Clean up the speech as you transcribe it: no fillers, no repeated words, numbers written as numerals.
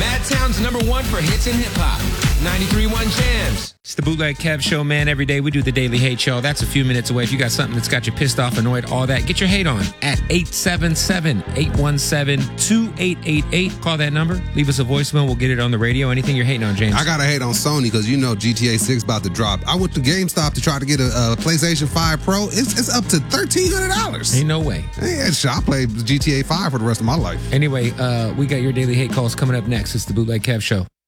Madtown's #1 for hits and hip-hop. 93.1 Jams. It's the Bootleg Kev Show, man. Every day we do the Daily Hate Show. That's a few minutes away. If you got something that's got you pissed off, annoyed, all that, get your hate on at 877-817-2888. Call that number. Leave us a voicemail. We'll get it on the radio. Anything you're hating on, James? I got to hate on Sony because you know GTA 6 about to drop. I went to GameStop to try to get a PlayStation 5 Pro. It's up to $1,300. Ain't no way. Hey, I'll play GTA 5 for the rest of my life. Anyway, we got your Daily Hate calls coming up next. It's the Bootleg Kev Show.